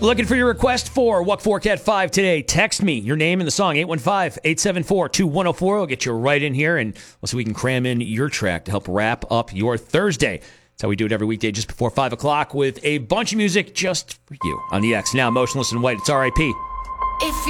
Looking for your request for Walk 4 Cat 5 today. Text me your name and the song, 815-874-2104. We'll get you right in here, and we'll see if we can cram in your track to help wrap up your Thursday. That's how we do it every weekday just before 5 o'clock with a bunch of music just for you on the X. Now, Motionless in White. It's R.I.P. If